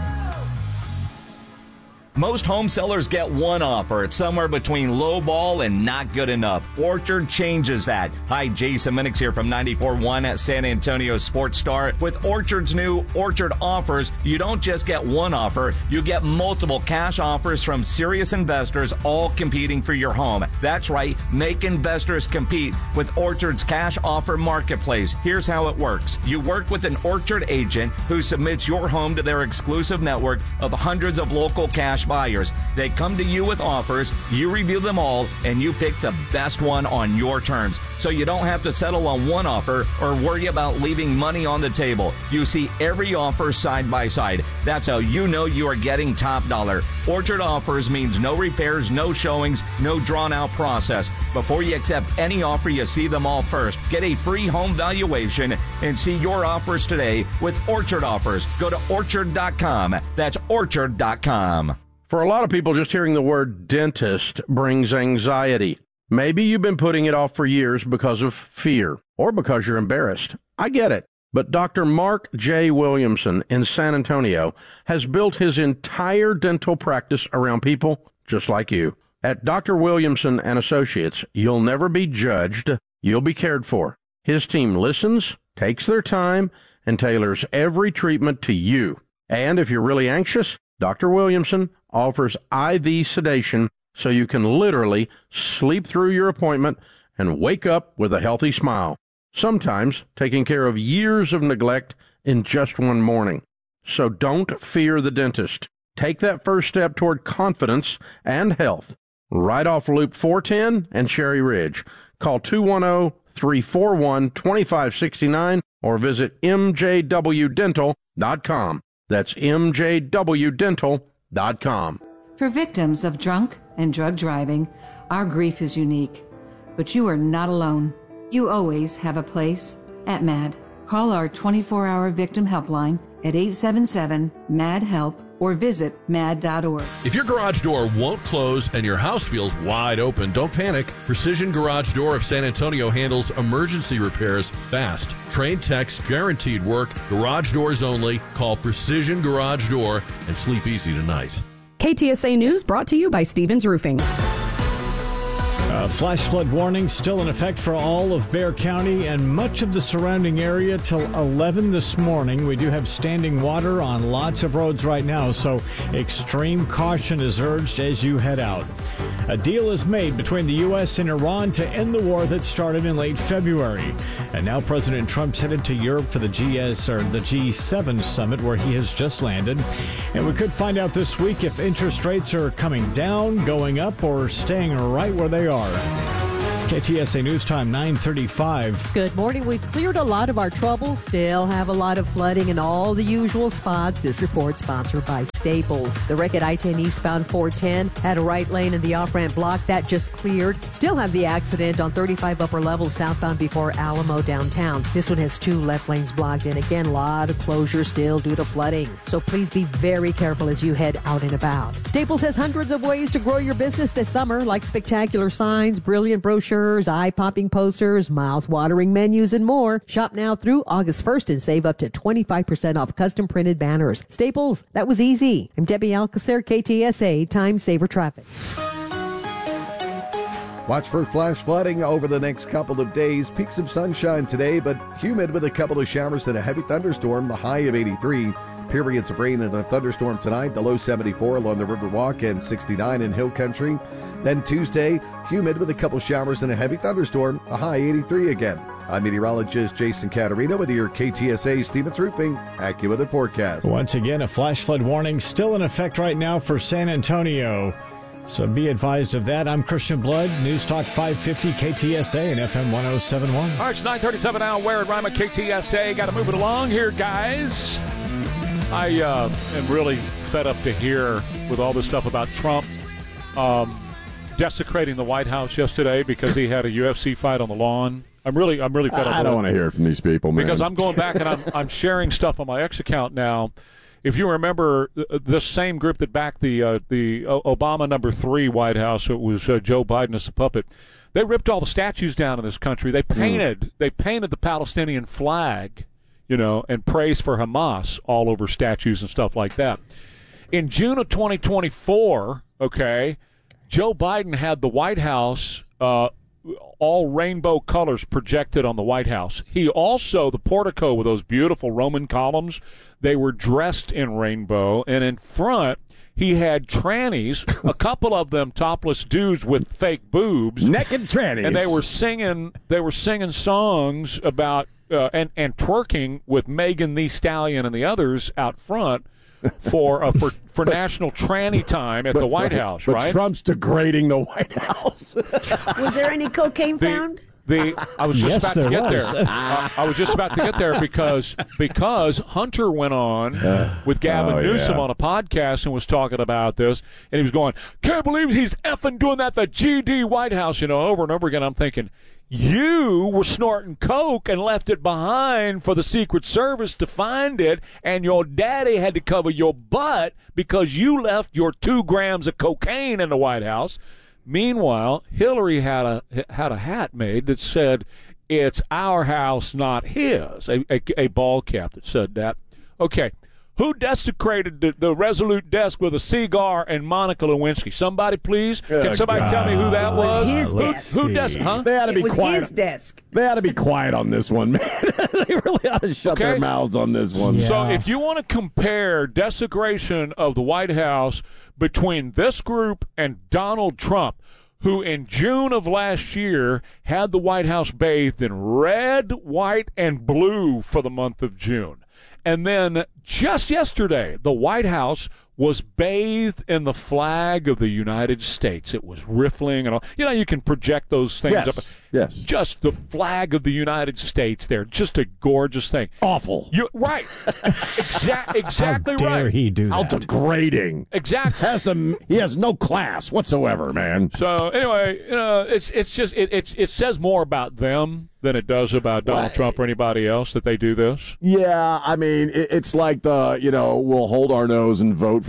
Most home sellers get one offer. It's somewhere between low ball and not good enough. Orchard changes that. Hi, Jason Minix here from ninety-four point one at San Antonio Sports Star. With Orchard's new Orchard offers, you don't just get one offer, you get multiple cash offers from serious investors, all competing for your home. That's right, make investors compete with Orchard's cash offer marketplace. Here's how it works. You work with an Orchard agent who submits your home to their exclusive network of hundreds of local cash buyers. They come to you with offers, you review them all, and you pick the best one on your terms. So you don't have to settle on one offer or worry about leaving money on the table. You see every offer side by side. That's how you know you are getting top dollar. Orchard offers means no repairs, no showings, no drawn out process. Before you accept any offer, you see them all first. Get a free home valuation and see your offers today with Orchard offers. Go to orchard dot com. That's orchard dot com. For a lot of people, just hearing the word dentist brings anxiety. Maybe you've been putting it off for years because of fear or because you're embarrassed. I get it. But Doctor Mark J. Williamson in San Antonio has built his entire dental practice around people just like you. At Doctor Williamson and Associates, you'll never be judged. You'll be cared for. His team listens, takes their time, and tailors every treatment to you. And if you're really anxious, Doctor Williamson offers I V sedation so you can literally sleep through your appointment and wake up with a healthy smile. Sometimes taking care of years of neglect in just one morning. So don't fear the dentist. Take that first step toward confidence and health. Right off Loop four ten and Cherry Ridge. Call two one zero, three four one, two five six nine or visit m j w dental dot com. That's m j w dental dot com. For victims of drunk and drug driving, our grief is unique. But you are not alone. You always have a place at MAD. Call our twenty-four hour victim helpline at eight seven seven, M A D, HELP or visit mad dot org. If your garage door won't close and your house feels wide open, don't panic. Precision Garage Door of San Antonio handles emergency repairs fast. Trained techs, guaranteed work, garage doors only. Call Precision Garage Door and sleep easy tonight. K T S A News brought to you by Stevens Roofing. Uh, flash flood warning still in effect for all of Bexar County and much of the surrounding area till eleven this morning. We do have standing water on lots of roads right now, so extreme caution is urged as you head out. A deal is made between the U S and Iran to end the war that started in late February. And now President Trump's headed to Europe for the G S or the G seven summit where he has just landed. And we could find out this week if interest rates are coming down, going up, or staying right where they are. K T S A News Time, nine thirty-five. Good morning. We've cleared a lot of our trouble, still have a lot of flooding in all the usual spots. This report sponsored by Staples. The wreck at I ten eastbound four ten had a right lane in the off-ramp block. That just cleared. Still have the accident on thirty-five upper level southbound before Alamo downtown. This one has two left lanes blocked, and again, a lot of closure still due to flooding. So please be very careful as you head out and about. Staples has hundreds of ways to grow your business this summer, like spectacular signs, brilliant brochures, eye-popping posters, mouth-watering menus, and more. Shop now through August first and save up to twenty-five percent off custom-printed banners. Staples, that was easy. I'm Debbie Alcacer, K T S A, Time Saver Traffic. Watch for flash flooding over the next couple of days. Peaks of sunshine today, but humid with a couple of showers and a heavy thunderstorm, the high of eighty-three. Periods of rain and a thunderstorm tonight, the low seventy-four along the Riverwalk and sixty-nine in Hill Country. Then Tuesday, humid with a couple showers and a heavy thunderstorm, a high eighty-three again. I'm meteorologist Jason Caterino with your K T S A Stevens Roofing AccuWeather forecast. Once again, a flash flood warning still in effect right now for San Antonio. So be advised of that. I'm Christian Blood, News Talk five fifty K T S A and F M one oh seven point one. All right, it's nine thirty-seven now. Where at Rima K T S A? Got to move it along here, guys. I uh, am really fed up to hear with all this stuff about Trump um, desecrating the White House yesterday because he had a U F C fight on the lawn. I'm really, I'm really fed up. I don't want to hear it from these people, man. Because I'm going back and I'm, I'm sharing stuff on my X account now. If you remember, this same group that backed the uh, the Obama number three White House, it was uh, Joe Biden as the puppet. They ripped all the statues down in this country. They painted, mm. they painted the Palestinian flag, you know, and praise for Hamas all over statues and stuff like that. In June of twenty twenty-four, okay, Joe Biden had the White House, uh, all rainbow colors projected on the White House. He also, the portico with those beautiful Roman columns, they were dressed in rainbow, and in front he had trannies, a couple of them topless dudes with fake boobs, naked trannies, and they were singing. They were singing songs about uh, and and twerking with Megan Thee Stallion and the others out front for uh, for for but, National Tranny Time at but, the White right, House. but right? Trump's degrading the White House. Was there any cocaine the, found? The I was just yes, about to get was. there. uh, I was just about to get there because because Hunter went on uh, with Gavin oh, Newsom yeah. on a podcast and was talking about this, and he was going, "Can't believe he's effing doing that at the G D White House," you know, over and over again. I'm thinking, you were snorting coke and left it behind for the Secret Service to find it, and your daddy had to cover your butt because you left your two grams of cocaine in the White House. Meanwhile, Hillary had a had a hat made that said, "It's our house, not his." A, a, a ball cap that said that. Okay, who desecrated the, the Resolute desk with a cigar and Monica Lewinsky? Somebody, please. Good Can somebody God. tell me who that was? His Who, desk. who des- huh? They ought to It be was quiet. his desk. They ought to be quiet on this one, man. They really ought to shut Okay. their mouths on this one. Yeah. So if you want to compare desecration of the White House between this group and Donald Trump, who in June of last year had the White House bathed in red, white, and blue for the month of June. And then just yesterday, the White House was bathed in the flag of the United States. It was riffling and all. You know, you can project those things Yes. up. Yes. Just the flag of the United States there. Just a gorgeous thing. Awful. You right. Exa- exactly How dare right. he do How that? degrading. Exactly. Has the he has no class whatsoever, man. So anyway, you know, it's it's just it it, it says more about them than it does about Donald What? Trump or anybody else that they do this. Yeah, I mean, it, it's like the, you know, we'll hold our nose and vote for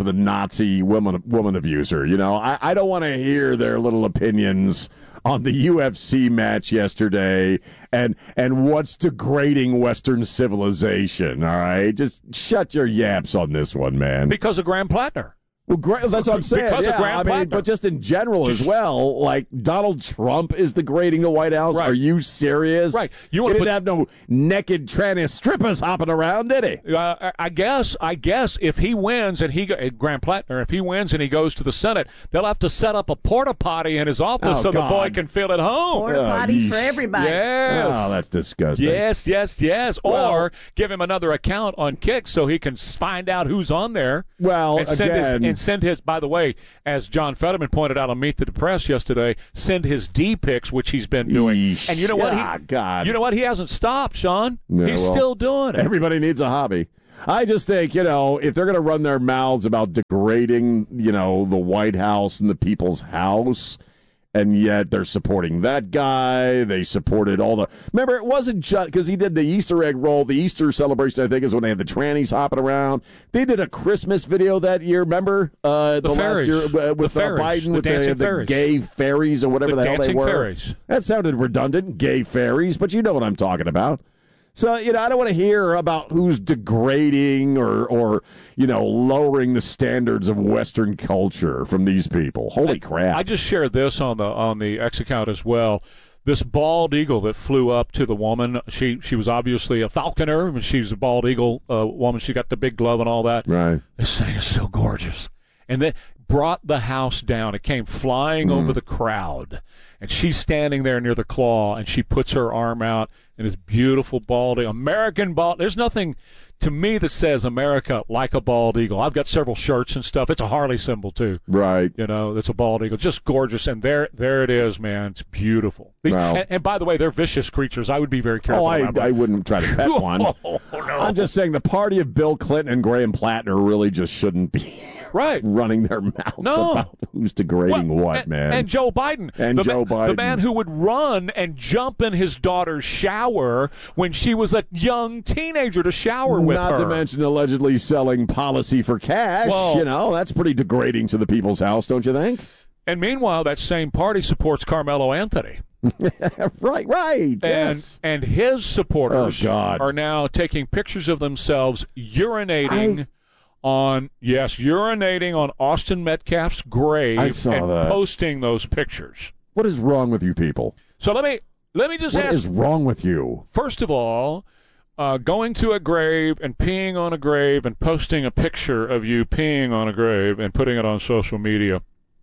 for the Nazi woman woman abuser. You know, I, I don't want to hear their little opinions on the U F C match yesterday and and what's degrading Western civilization. All right, just shut your yaps on this one, man. Because of Graham Plattner. Well, great, that's what I'm saying. Because yeah, of Graham I mean, Plattner. but just in general as well, like Donald Trump is degrading the White House. Right. Are you serious? Right. You he wanna didn't put- have no naked tranny strippers hopping around, did he? Uh, I guess. I guess if he wins and he go- Graham Plattner, if he wins and he goes to the Senate, they'll have to set up a porta potty in his office Oh, so God. the boy can feel at home. Porta Oh, potties for yeesh. everybody. Yes. Oh, that's disgusting. Yes, yes, yes. Well- or give him another account on Kick so he can s- find out who's on there. Well, and send again- his, and send his. By the way, as John Fetterman pointed out on Meet the Depressed yesterday, send his D pics, which he's been doing. Yeesh. And you know what? Ah, he, God. You know what? He hasn't stopped, Sean. Yeah, he's well, still doing it. Everybody needs a hobby. I just think, you know, if they're going to run their mouths about degrading, you know, the White House and the people's house, and yet they're supporting that guy. They supported all the. Remember, it wasn't just because he did the Easter egg roll. The Easter celebration, I think, is when they had the trannies hopping around. They did a Christmas video that year. Remember uh, the, The last fairies. year uh, with The uh, fairies. Biden The with the, dancing the fairies. gay fairies or whatever The the, hell they dancing were. fairies. That sounded redundant. Gay fairies, but you know what I'm talking about. So, you know, I don't want to hear about who's degrading or, or, you know, lowering the standards of Western culture from these people. Holy crap. I just shared this on the on the X account as well. This bald eagle that flew up to the woman, she she was obviously a falconer, and she's a bald eagle uh, woman. She got the big glove and all that. Right. This thing is so gorgeous. And then brought the house down. It came flying Mm. over the crowd. And she's standing there near the claw, and she puts her arm out, and this beautiful bald eagle. American bald. There's nothing to me that says America like a bald eagle. I've got several shirts and stuff. It's a Harley symbol, too. Right. You know, it's a bald eagle. Just gorgeous. And there there it is, man. It's beautiful. These, Wow. and, and by the way, they're vicious creatures. I would be very careful. Oh, I, around them. I wouldn't try to pet one. Oh, no. I'm just saying the party of Bill Clinton and Graham Plattner really just shouldn't be right. running their mouths No. about who's degrading Well, what, and, man. And Joe Biden. And the Joe ma- Biden. The man who would run and jump in his daughter's shower when she was a young teenager to shower with Not her. to mention allegedly selling policy for cash. Well- you know, that's pretty degrading to the people's house, don't you think? And meanwhile, that same party supports Carmelo Anthony. right, right. And yes. and his supporters Oh, God. are now taking pictures of themselves urinating on yes, urinating on Austin Metcalf's grave I saw and that. posting those pictures. What is wrong with you people? So let me let me just What ask is wrong with you? first of all, uh, going to a grave and peeing on a grave and posting a picture of you peeing on a grave and putting it on social media.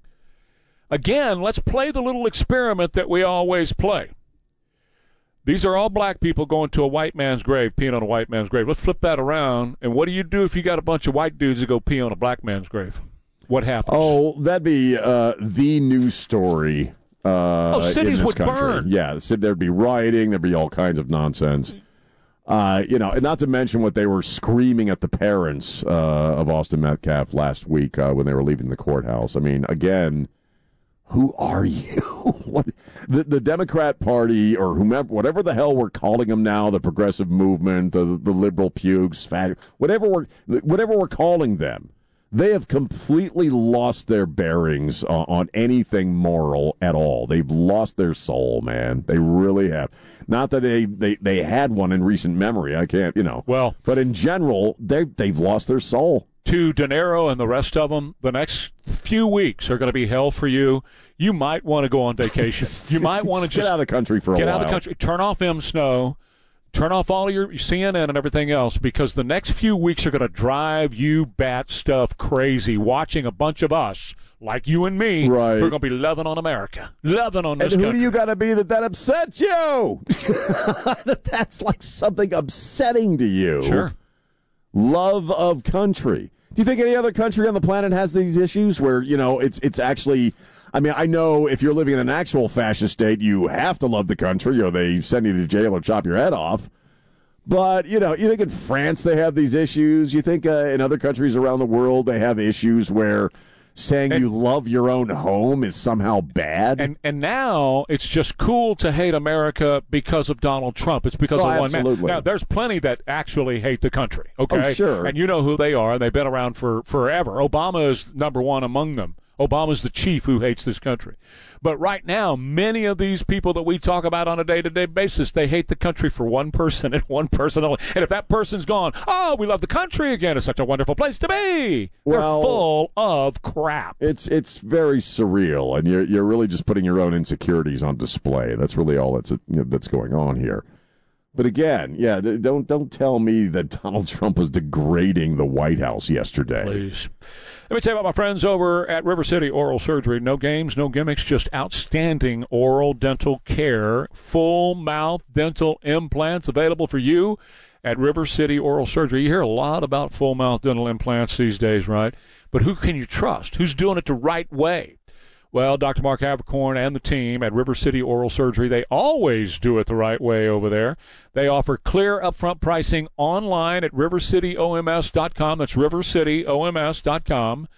Again, let's play the little experiment that we always play. These are all black people going to a white man's grave, peeing on a white man's grave. Let's flip that around. And what do you do if you got a bunch of white dudes that go pee on a black man's grave? What happens? Oh, that'd be uh, the news story. Uh, Oh, cities in this would country. burn. Yeah, so there'd be rioting. There'd be all kinds of nonsense. Uh, you know, and not to mention what they were screaming at the parents uh, of Austin Metcalf last week uh, when they were leaving the courthouse. I mean, again, who are you? what the the Democrat Party or whomever, whatever the hell we're calling them now, the progressive movement, the, the liberal pukes, fat, whatever we're whatever we're calling them. They have completely lost their bearings on, on anything moral at all. They've lost their soul, man. They really have. Not that they, they, they had one in recent memory. I can't, you know. Well, but in general, they they've lost their soul. To De Niro and the rest of them, the next few weeks are going to be hell for you. You might want to go on vacation. You might want to Just just get out of the country for a get while. out of the country. Turn off M Snow. Turn off all your C N N and everything else because the next few weeks are going to drive you bat stuff crazy. Watching a bunch of us, like you and me, Right. who are going to be loving on America, loving on this And who country. do you got to be that that upsets you? that that's like something upsetting to you. Sure. Love of country. Do you think any other country on the planet has these issues where, you know, it's it's actually, I mean, I know if you're living in an actual fascist state, you have to love the country or they send you to jail or chop your head off. But, you know, you think in France they have these issues. You think uh, in other countries around the world they have issues where saying and, you love your own home is somehow bad. And and now it's just cool to hate America because of Donald Trump. It's because oh, of one absolutely. man. Now, there's plenty that actually hate the country, okay? Oh, sure. And you know who they are. They've been around for forever. Obama is number one among them. Obama's the chief who hates this country. But right now, many of these people that we talk about on a day-to-day basis, they hate the country for one person and one person only. And if that person's gone, oh, we love the country again. It's such a wonderful place to be. They're well, full of crap. It's it's very surreal, and you're you're really just putting your own insecurities on display. That's really all that's you know, that's going on here. But again, yeah, don't don't tell me that Donald Trump was degrading the White House yesterday. Please. Let me tell you about my friends over at River City Oral Surgery. No games, no gimmicks, just outstanding oral dental care. Full mouth dental implants available for you at River City Oral Surgery. You hear a lot about full mouth dental implants these days, right? But who can you trust? Who's doing it the right way? Well, Doctor Mark Havercorn and the team at River City Oral Surgery, they always do it the right way over there. They offer clear upfront pricing online at river city o m s dot com. That's river city o m s dot com.